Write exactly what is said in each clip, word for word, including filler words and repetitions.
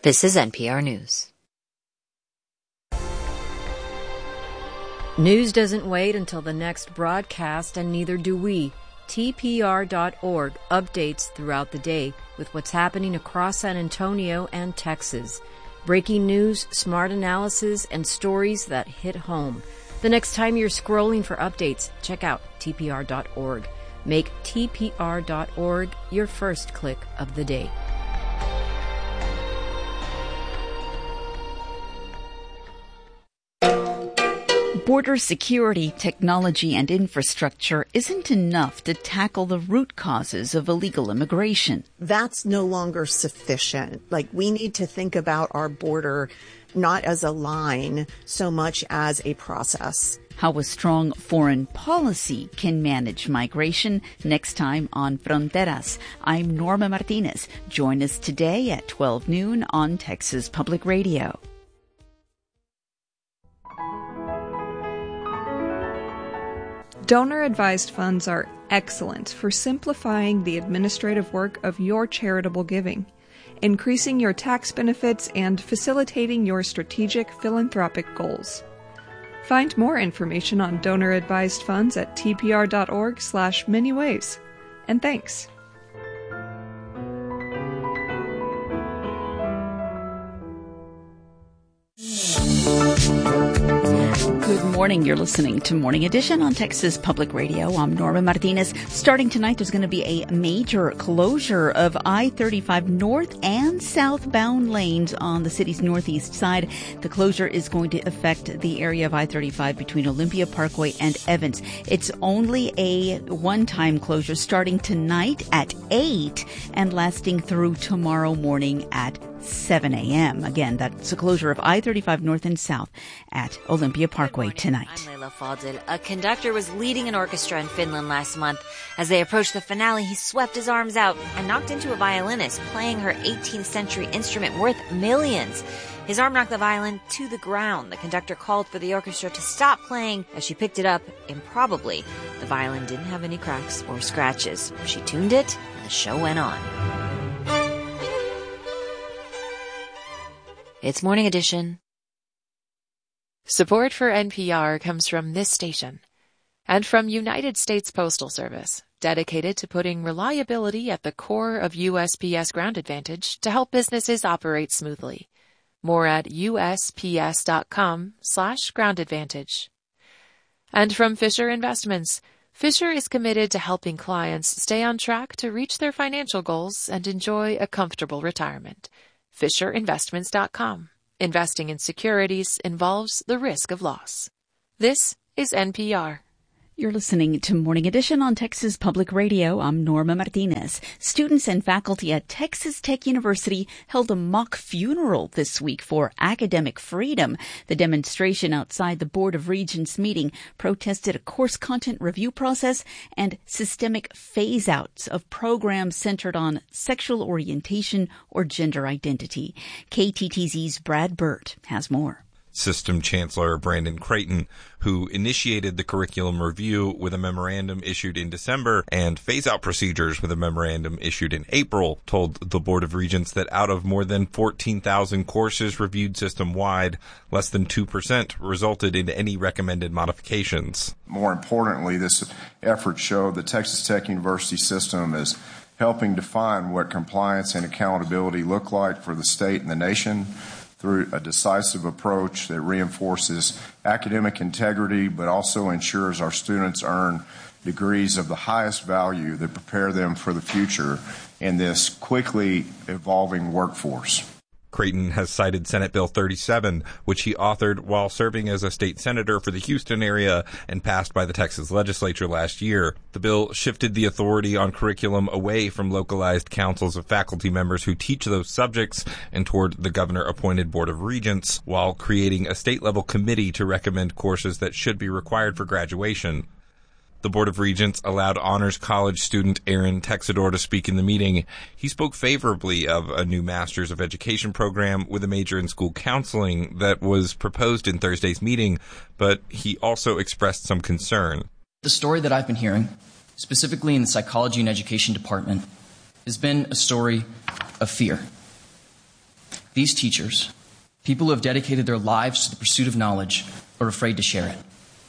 This is N P R News. News doesn't wait until the next broadcast, and neither do we. T P R dot org updates throughout the day with what's happening across San Antonio and Texas. Breaking news, smart analysis, and stories that hit home. The next time you're scrolling for updates, check out T P R dot org. Make T P R dot org your first click of the day. Border security, technology, and infrastructure isn't enough to tackle the root causes of illegal immigration. That's no longer sufficient. Like, we need to think about our border not as a line so much as a process. How a strong foreign policy can manage migration, next time on Fronteras. I'm Norma Martinez. Join us today at twelve noon on Texas Public Radio. Donor-advised funds are excellent for simplifying the administrative work of your charitable giving, increasing your tax benefits, and facilitating your strategic philanthropic goals. Find more information on donor-advised funds at T P R dot org slash many ways. And thanks. Good morning. You're listening to Morning Edition on Texas Public Radio. I'm Norma Martinez. Starting tonight, there's going to be a major closure of I thirty-five north and southbound lanes on the city's northeast side. The closure is going to affect the area of I thirty-five between Olympia Parkway and Evans. It's only a one-time closure starting tonight at eight and lasting through tomorrow morning at seven a.m. Again, that's a closure of I thirty-five north and south at Olympia Parkway tonight. I'm Layla Faldil. A conductor was leading an orchestra in Finland last month. As they approached the finale, he swept his arms out and knocked into a violinist playing her eighteenth century instrument worth millions. His arm knocked the violin to the ground. The conductor called for the orchestra to stop playing. As she picked it up, improbably, the violin didn't have any cracks or scratches. She tuned it, and the show went on. It's Morning Edition. Support for N P R comes from this station and from United States Postal Service, dedicated to putting reliability at the core of U S P S Ground Advantage to help businesses operate smoothly. More at U S P S dot com slash ground advantage. And from Fisher Investments. Fisher is committed to helping clients stay on track to reach their financial goals and enjoy a comfortable retirement. Fisher Investments dot com. Investing in securities involves the risk of loss. This is N P R. You're listening to Morning Edition on Texas Public Radio. I'm Norma Martinez. Students and faculty at Texas Tech University held a mock funeral this week for academic freedom. The demonstration outside the Board of Regents meeting protested a course content review process and systemic phase-outs of programs centered on sexual orientation or gender identity. K T T Z's Brad Burt has more. System Chancellor Brandon Creighton, who initiated the curriculum review with a memorandum issued in December and phase-out procedures with a memorandum issued in April, told the Board of Regents that out of more than fourteen thousand courses reviewed system-wide, less than two percent resulted in any recommended modifications. More importantly, this effort showed the Texas Tech University system is helping define what compliance and accountability look like for the state and the nation, through a decisive approach that reinforces academic integrity but also ensures our students earn degrees of the highest value that prepare them for the future in this quickly evolving workforce. Creighton has cited Senate Bill thirty-seven, which he authored while serving as a state senator for the Houston area and passed by the Texas legislature last year. The bill shifted the authority on curriculum away from localized councils of faculty members who teach those subjects and toward the governor-appointed Board of Regents, while creating a state-level committee to recommend courses that should be required for graduation. The Board of Regents allowed Honors College student Aaron Texador to speak in the meeting. He spoke favorably of a new Masters of Education program with a major in school counseling that was proposed in Thursday's meeting, but he also expressed some concern. The story that I've been hearing, specifically in the Psychology and Education Department, has been a story of fear. These teachers, people who have dedicated their lives to the pursuit of knowledge, are afraid to share it.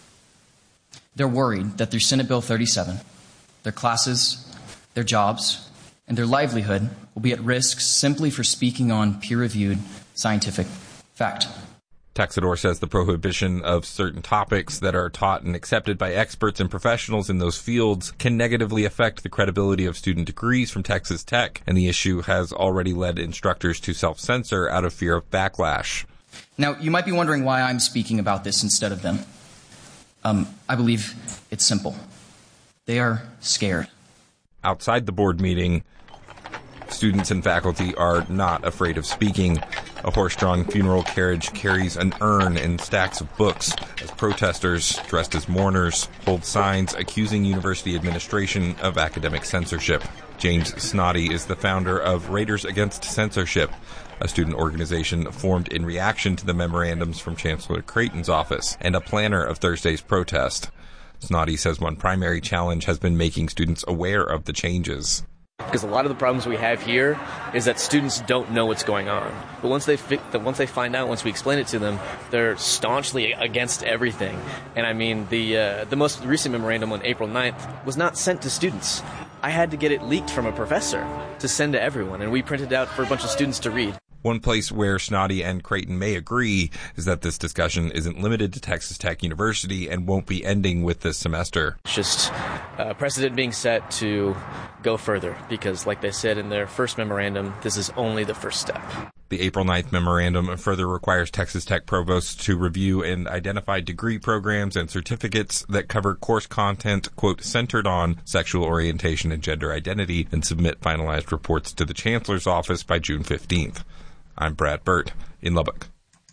They're worried that through Senate Bill thirty-seven, their classes, their jobs, and their livelihood will be at risk simply for speaking on peer-reviewed scientific fact. Texador says the prohibition of certain topics that are taught and accepted by experts and professionals in those fields can negatively affect the credibility of student degrees from Texas Tech, and the issue has already led instructors to self-censor out of fear of backlash. Now, you might be wondering why I'm speaking about this instead of them. Um, I believe it's simple. They are scared. Outside the board meeting, students and faculty are not afraid of speaking. A horse-drawn funeral carriage carries an urn and stacks of books as protesters, dressed as mourners, hold signs accusing university administration of academic censorship. James Snoddy is the founder of Raiders Against Censorship, a student organization formed in reaction to the memorandums from Chancellor Creighton's office, and a planner of Thursday's protest. Snoddy says one primary challenge has been making students aware of the changes. Because a lot of the problems we have here is that students don't know what's going on. But once they fi- once they find out, once we explain it to them, they're staunchly against everything. And I mean, the uh, the most recent memorandum on April ninth was not sent to students. I had to get it leaked from a professor to send to everyone, and we printed it out for a bunch of students to read. One place where Snoddy and Creighton may agree is that this discussion isn't limited to Texas Tech University and won't be ending with this semester. It's just a precedent being set to go further because, like they said in their first memorandum, this is only the first step. The April ninth memorandum further requires Texas Tech provosts to review and identify degree programs and certificates that cover course content, quote, centered on sexual orientation and gender identity, and submit finalized reports to the Chancellor's office by June fifteenth. I'm Brad Burt in Lubbock.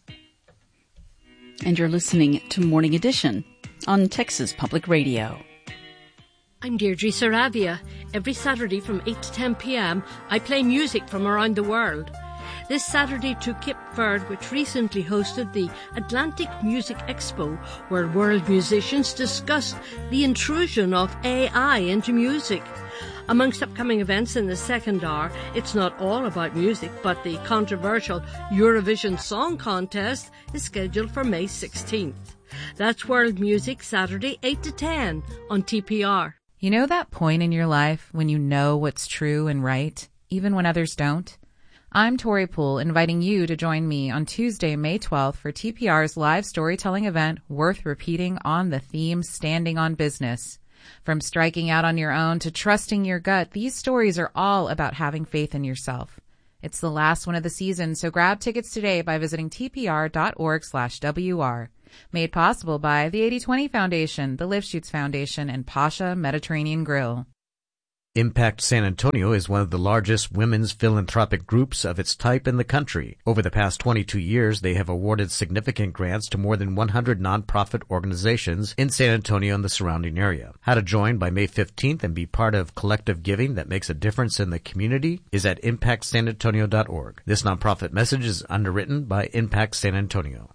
And you're listening to Morning Edition on Texas Public Radio. I'm Deirdre Saravia. Every Saturday from eight to ten p.m., I play music from around the world. This Saturday to Cape Verde, which recently hosted the Atlantic Music Expo, where world musicians discussed the intrusion of A I into music. Amongst upcoming events in the second hour, it's not all about music, but the controversial Eurovision Song Contest is scheduled for May sixteenth. That's World Music, Saturday, eight to ten on T P R. You know that point in your life when you know what's true and right, even when others don't? I'm Tori Poole, inviting you to join me on Tuesday, May twelfth for T P R's live storytelling event worth repeating on the theme Standing on Business. From striking out on your own to trusting your gut, these stories are all about having faith in yourself. It's the last one of the season, so grab tickets today by visiting tpr.org slash WR. Made possible by the eighty twenty Foundation, the Lifshoots Foundation, and Pasha Mediterranean Grill. Impact San Antonio is one of the largest women's philanthropic groups of its type in the country. Over the past twenty-two years, they have awarded significant grants to more than one hundred nonprofit organizations in San Antonio and the surrounding area. How to join by May fifteenth and be part of collective giving that makes a difference in the community is at impact san antonio dot org. This nonprofit message is underwritten by Impact San Antonio.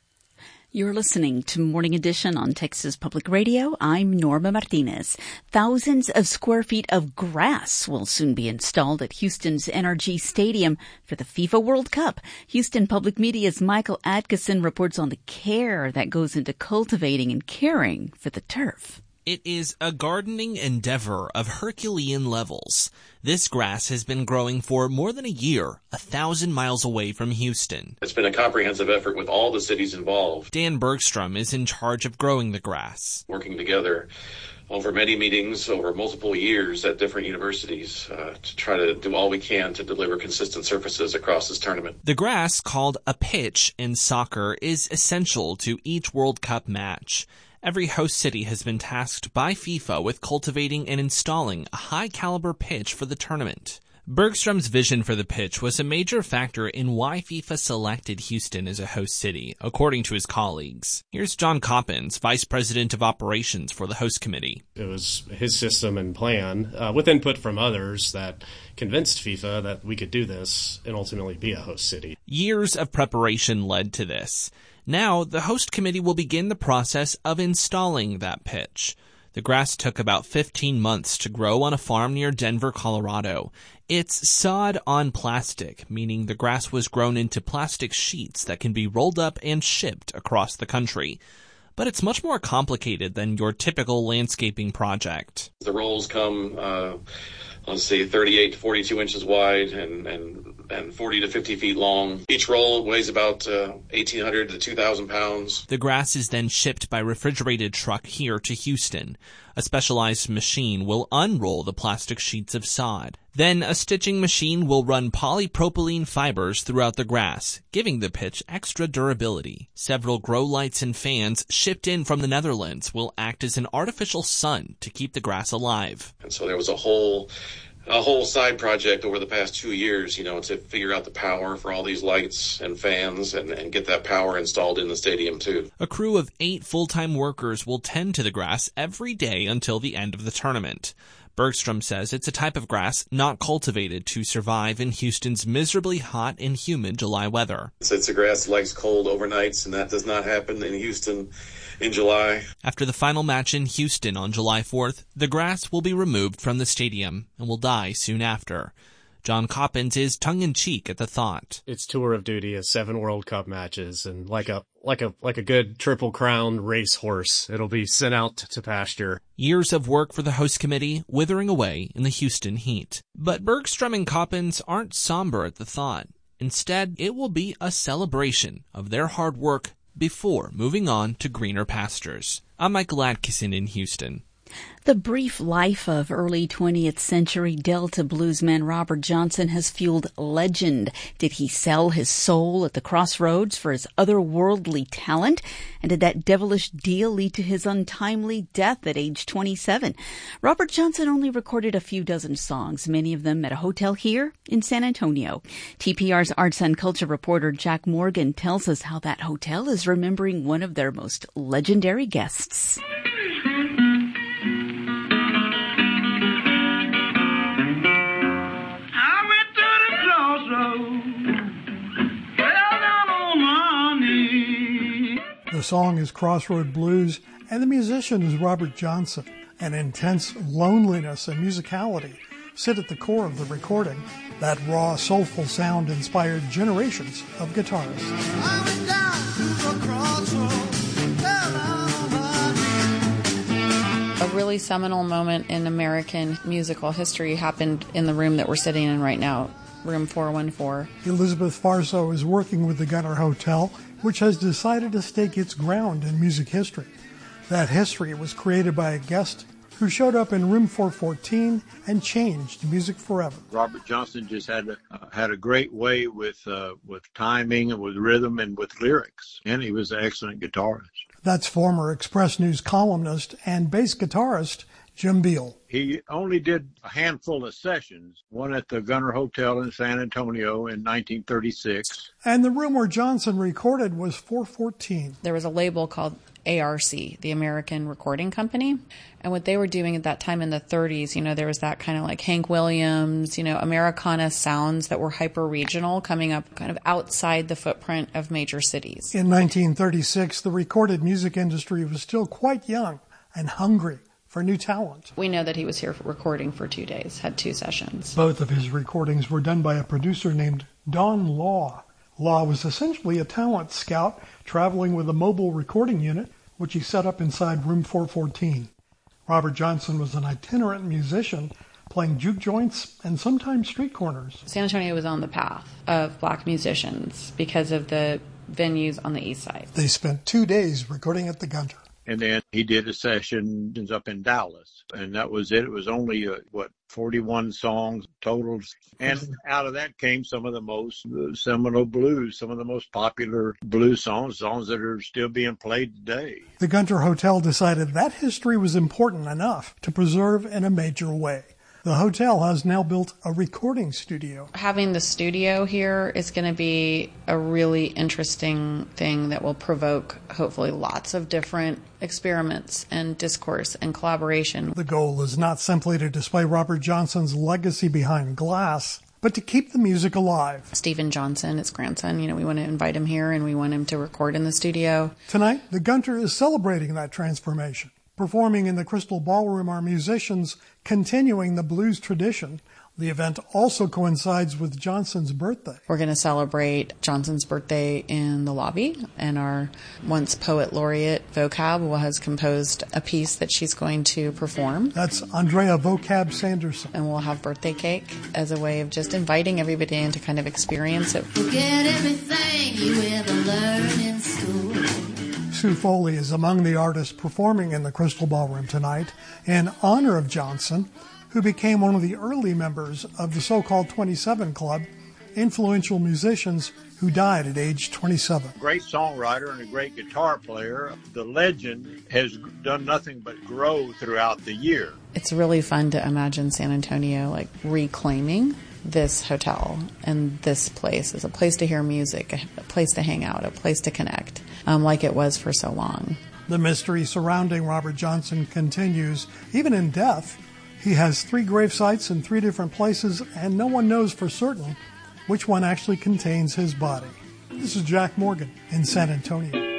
You're listening to Morning Edition on Texas Public Radio. I'm Norma Martinez. Thousands of square feet of grass will soon be installed at Houston's N R G Stadium for the FIFA World Cup. Houston Public Media's Michael Atkinson reports on the care that goes into cultivating and caring for the turf. It is a gardening endeavor of Herculean levels. This grass has been growing for more than a year, a thousand miles away from Houston. It's been a comprehensive effort with all the cities involved. Dan Bergstrom is in charge of growing the grass. Working together over many meetings over multiple years at different universities uh, to try to do all we can to deliver consistent surfaces across this tournament. The grass, called a pitch in soccer, is essential to each World Cup match. Every host city has been tasked by FIFA with cultivating and installing a high-caliber pitch for the tournament. Bergstrom's vision for the pitch was a major factor in why FIFA selected Houston as a host city, according to his colleagues. Here's John Coppins, Vice President of Operations for the host committee. It was his system and plan, uh, with input from others, that convinced FIFA that we could do this and ultimately be a host city. Years of preparation led to this. Now, the host committee will begin the process of installing that pitch. The grass took about fifteen months to grow on a farm near Denver, Colorado. It's sod on plastic, meaning the grass was grown into plastic sheets that can be rolled up and shipped across the country. But it's much more complicated than your typical landscaping project. The rolls come, uh, let's see, thirty-eight to forty-two inches wide and, and, and forty to fifty feet long. Each roll weighs about uh, eighteen hundred to two thousand pounds. The grass is then shipped by refrigerated truck here to Houston. A specialized machine will unroll the plastic sheets of sod. Then a stitching machine will run polypropylene fibers throughout the grass, giving the pitch extra durability. Several grow lights and fans shipped in from the Netherlands will act as an artificial sun to keep the grass alive. And so there was a whole a whole side project over the past two years, you know, to figure out the power for all these lights and fans and, and get that power installed in the stadium too. A crew of eight full-time workers will tend to the grass every day until the end of the tournament. Bergstrom says it's a type of grass not cultivated to survive in Houston's miserably hot and humid July weather. It's, it's a grass that likes cold overnights, and that does not happen in Houston in July. After the final match in Houston on July fourth, the grass will be removed from the stadium and will die soon after. John Coppins is tongue-in-cheek at the thought. Its tour of duty is seven World Cup matches, and like a like a like a good Triple Crown racehorse, it'll be sent out to pasture. Years of work for the host committee withering away in the Houston heat. But Bergstrom and Coppins aren't somber at the thought. Instead, it will be a celebration of their hard work before moving on to greener pastures. I'm Michael Atkinson in Houston. The brief life of early twentieth century Delta bluesman Robert Johnson has fueled legend. Did he sell his soul at the crossroads for his otherworldly talent? And did that devilish deal lead to his untimely death at age twenty-seven? Robert Johnson only recorded a few dozen songs, many of them at a hotel here in San Antonio. T P R's arts and culture reporter Jack Morgan tells us how that hotel is remembering one of their most legendary guests. The song is Crossroad Blues, and the musician is Robert Johnson. An intense loneliness and musicality sit at the core of the recording. That raw, soulful sound inspired generations of guitarists. I went down to the crossroads, a really seminal moment in American musical history happened in the room that we're sitting in right now, room four one four. Elizabeth Farso is working with the Gunter Hotel, which has decided to stake its ground in music history. That history was created by a guest who showed up in room four fourteen and changed music forever. Robert Johnson just had a, uh, had a great way with uh, with timing and with rhythm and with lyrics, and he was an excellent guitarist. That's former Express News columnist and bass guitarist Jim Beal. He only did a handful of sessions, one at the Gunter Hotel in San Antonio in nineteen thirty-six. And the room where Johnson recorded was four fourteen. There was a label called A R C, the American Recording Company. And what they were doing at that time in the thirties, you know, there was that kind of like Hank Williams, you know, Americana sounds that were hyper-regional coming up kind of outside the footprint of major cities. In nineteen thirty-six, the recorded music industry was still quite young and hungry for new talent. We know that he was here for recording for two days, had two sessions. Both of his recordings were done by a producer named Don Law. Law was essentially a talent scout traveling with a mobile recording unit, which he set up inside room four fourteen. Robert Johnson was an itinerant musician, playing juke joints and sometimes street corners. San Antonio was on the path of black musicians because of the venues on the east side. They spent two days recording at the Gunter. And then he did a session up in Dallas, and that was it. It was only, uh, what, forty-one songs total. And out of that came some of the most uh, seminal blues, some of the most popular blues songs, songs that are still being played today. The Gunter Hotel decided that history was important enough to preserve in a major way. The hotel has now built a recording studio. Having the studio here is going to be a really interesting thing that will provoke, hopefully, lots of different experiments and discourse and collaboration. The goal is not simply to display Robert Johnson's legacy behind glass, but to keep the music alive. Stephen Johnson, his grandson, you know, we want to invite him here and we want him to record in the studio. Tonight, the Gunter is celebrating that transformation. Performing in the Crystal Ballroom are musicians continuing the blues tradition. The event also coincides with Johnson's birthday. We're going to celebrate Johnson's birthday in the lobby, and our once poet laureate Vocab has composed a piece that she's going to perform. That's Andrea Vocab Sanderson. And we'll have birthday cake as a way of just inviting everybody in to kind of experience it. Forget everything you ever learned in school. Sue Foley is among the artists performing in the Crystal Ballroom tonight in honor of Johnson, who became one of the early members of the so-called twenty-seven Club, influential musicians who died at age twenty-seven. Great songwriter and a great guitar player. The legend has done nothing but grow throughout the year. It's really fun to imagine San Antonio like reclaiming this hotel and this place as a place to hear music, a place to hang out, a place to connect, um, like it was for so long. The mystery surrounding Robert Johnson continues, even in death. He has three grave sites in three different places, and no one knows for certain which one actually contains his body. This is Jack Morgan in San Antonio.